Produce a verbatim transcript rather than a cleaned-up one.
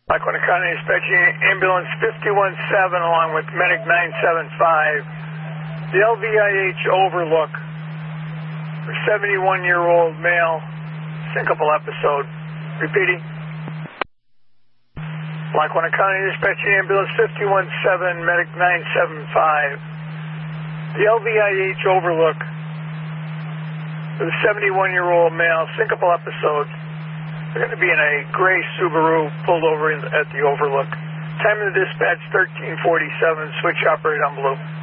Lackawanna County Dispatching Ambulance fifty-one seven along with Medic nine seven five. The L V I H Overlook for seventy-one-year-old male, syncopal episode. Repeating. Lackawanna County Dispatching Ambulance fifty-one seven, Medic nine seven five. The L V I H Overlook for the seventy-one-year-old male, syncopal episode. They're going to be in a gray Subaru pulled over in, at the Overlook. Time of the dispatch thirteen forty-seven, switch operate on blue.